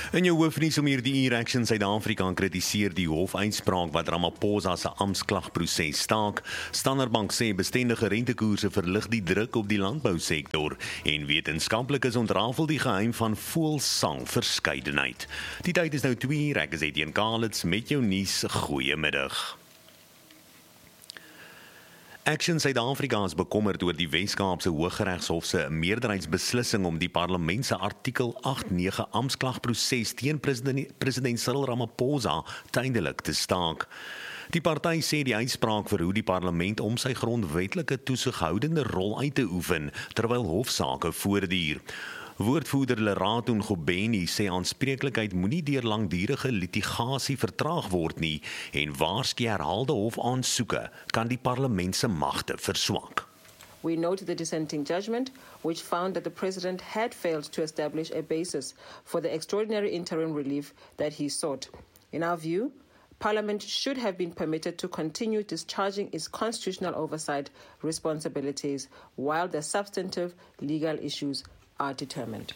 In jou hoofnuus om hierdie uur Action Suid-Afrika kritiseer die hofuitspraak wat Ramaphosa se amptklagproses staak. Standard Bank sê bestendige rentekoerse verlig die druk op die landbousektor en wetenskaplikes ontrafel die geheim van voëlsangverskeidenheid. Die tyd is nou 2 uur, ek is Etienne Kalitz met jou nuus. Goeiemiddag. Action Suid-Afrika is bekommerd oor die Wes-Kaapse Hooggeregshof se meerderheidsbeslissing om die parlement se artikel 8.9 amptklagproses teen president Cyril Ramaphosa tydelik te staak. Die party sê die uitspraak verhoed die parlement om sy grondwetlike toesighoudende rol uit te oefen terwyl hofsaake voortduur. Woordvoerder Lerato Ngobeni sê aanspreeklikheid moenie deur langdurige litigasie vertraag word nie en waarsku herhaalde hofaansoeke kan die parlement se magte verswak. We note the dissenting judgment, which found that the president had failed to establish a basis for the extraordinary interim relief that he sought. In our view, Parliament should have been permitted to continue discharging its constitutional oversight responsibilities while the substantive legal issues are determined.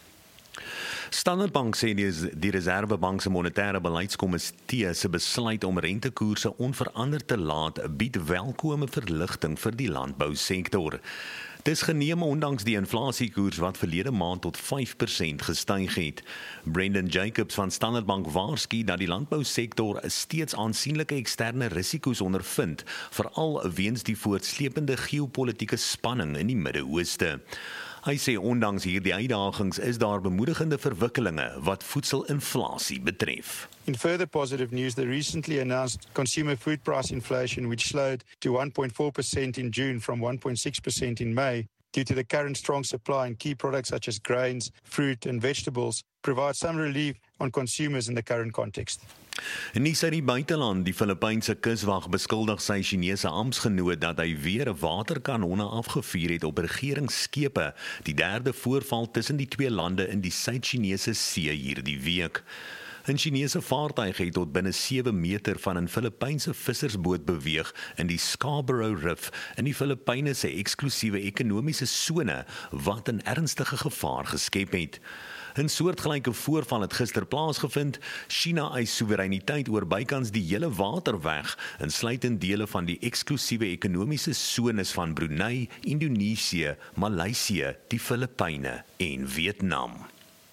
Standard Bank sê die Reservebank se monetêre beleidskomitee se besluit om rentekoerse onveranderd te laat bied welkome verligting vir die landbousektor. Dis geneem ondanks die inflasiekoers wat verlede maand tot 5% gestyg het. Brendan Jacobs van Standard Bank waarsku dat die landbousektor steeds aansienlike eksterne risiko's ondervind, veral weens die voortsleepende geopolitiese spanning in die Midde-Ooste. Hy sê ondanks hierdie uitdagings is daar bemoedigende verwikkelinge wat voedselinflasie betref. In further positive news, the recently announced consumer food price inflation, which slowed to 1.4% in June from 1.6% in May, due to the current strong supply in key products such as grains, fruit and vegetables, provides some relief on consumers in the current context. Nuus uit die buiteland, die Filippynse kuswag beskuldig sy Chinese amptgenoot dat hy weer waterkanonne afgevuur het op regeringsskepe, die derde voorval tussen die twee lande in die Suid-Chinese See hierdie week. 'n Chinese vaartuig het tot binne 7 meter van 'n Filippynse vissersboot beweeg in die Scarborough Reef in die Filippyne se eksklusiewe ekonomiese sone wat 'n ernstige gevaar geskep het. 'n soortgelyke voorval het gister plaasgevind. China eis soewereiniteit oor bykans die hele waterweg, insluitend dele van die eksklusiewe ekonomiese sones van Brunei, Indonesië, Maleisië, die Filippyne en Vietnam.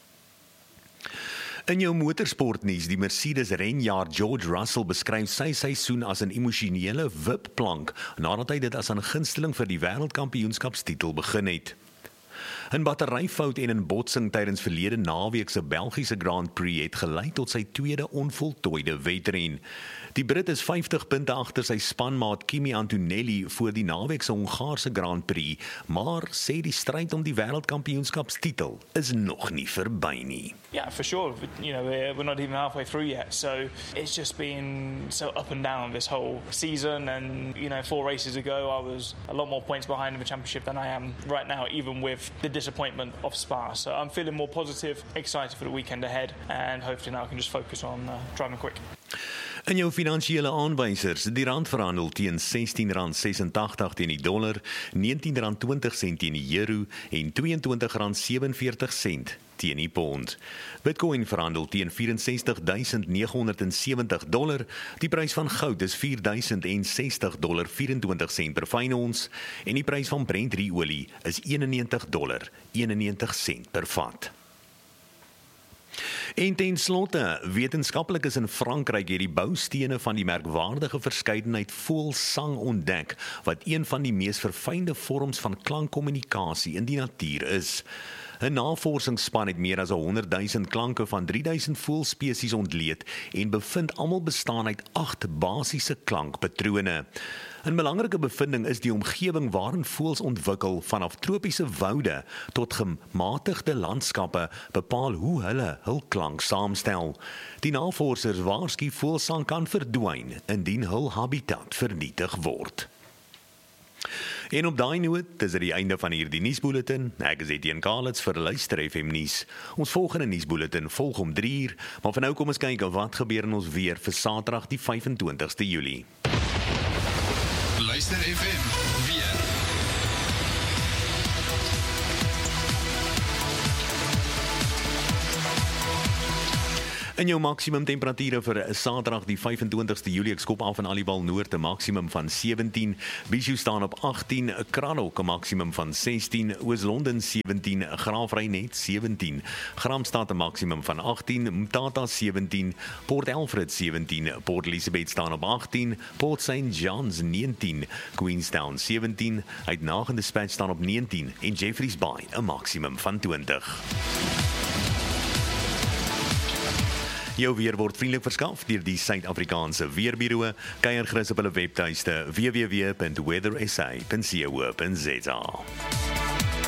In jou motorsportnuus, die Mercedes renjaer George Russell beskryf sy seisoen as 'n emosionele wipplank nadat hy dit as 'n gunsteling vir die wêreldkampioenskapstitel begin het. 'n batteryfout en 'n botsing tydens verlede naweek se Belgiese Grand Prix het gelei tot sy tweede onvoltooide wedren. Die Brit is 50 punte agter sy spanmaat Kimi Antonelli voor die naweek se Hongaarse Grand Prix, maar sê die stryd om die wêreldkampioenskapstitel is nog nie verby nie. Yeah, for sure. You know, we're not even halfway through yet, so it's just been so up and down this whole season. And 4 races ago, I was a lot more points behind in the championship than I am right now, even with the disappointment of Spa. So I'm feeling more positive, excited for the weekend ahead, and hopefully now I can just focus on driving quick. In jou finansiële aanwysers, die rand verhandel teen R16.86 teen die dollar, R19.20 teen die euro en R22.47 teen die pond. Bitcoin verhandel teen $64,970. Die prys van goud is $4,060.24 per fyn ons en die prys van Brent olie is $91.91 per vat. En ten slotte, wetenskaplikes in Frankryk het die boustene van die merkwaardige verskeidenheid voëlsang ontdek, wat een van die mees verfynde vorms van klankkommunikasie in die natuur is. 'n Navorsingsspan het meer as 100,000 klanke van 3,000 voëlspesies ontleed en bevind almal bestaan uit 8 basiese klankpatrone. 'n belangrike bevinding is die omgewing waarin voëls ontwikkel vanaf tropiese woude tot gematigde landskappe bepaal hoe hulle hul klank saamstel. Die navorsers waarsku voëlsang kan verdwyn indien hul habitat vernietig word. En op daai noot is dit die einde van hierdie nuusbulletin. Ek is Etienne Kalitz vir Luister FM nuus. Ons volgende nuusbulletin volg om 3 uur, maar vir nou kom ons kyk wat gebeur in ons weer vir Saterdag die 25ste Julie. Luister FM weer. In jou maksimum temperature vir Saterdag die 25ste Julie, ek skop af in Aliwal Noord 'n maksimum van 17, Bishu staan op 18, Kranok 'n maksimum van 16, Oos-London 17, Graafrenet 17, Gramstad 'n maksimum van 18, Mthatha 17, Port Alfred 17, Port Elizabeth staan op 18, Port St. John's 19, Queenstown 17, Uitnagende Dispatch staan op 19 en Jeffreys Bay 'n maksimum van 20. Jou weer word vriendelik verskaf deur die Suid-Afrikaanse Weerbureau. Kuier gerus op hulle webtuiste www.weathersa.co.za.